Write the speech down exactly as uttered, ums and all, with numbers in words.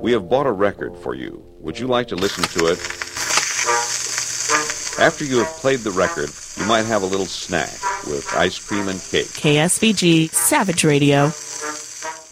We have bought a record for you. Would you like to listen to it? After you have played the record, you might have a little snack with ice cream and cake. K S V G Savage Radio.